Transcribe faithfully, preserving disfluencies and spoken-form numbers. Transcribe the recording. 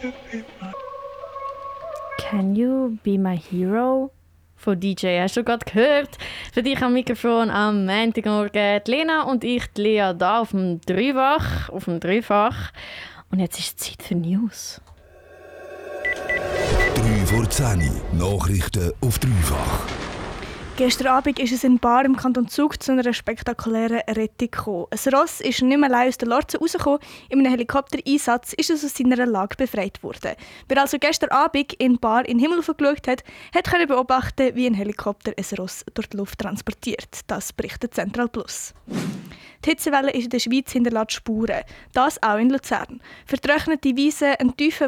Can You Be My Hero? Von D J. Hast du gerade gehört? Für dich am Mikrofon am Montagmorgen die Lena und ich, die Lea, hier auf dem Dreifach. Auf dem Dreifach. Und jetzt ist es Zeit für News. drei vor zehn. Nachrichten auf Dreifach. Gestern Abend ist es in Bar im Kanton Zug zu einer spektakulären Rettung gekommen. Ein Ross ist nicht mehr allein aus der Lorze rausgekommen. In einem Helikoptereinsatz ist es aus seiner Lage befreit worden. Wer also gestern Abend in Bar in den Himmel geschaut hat, hat können beobachten, wie ein Helikopter ein Ross durch die Luft transportiert. Das berichtet Central Plus. Die Hitzewelle in der Schweiz hinterlässt Spuren. Das auch in Luzern. Vertrocknete Wiesen, ein tiefer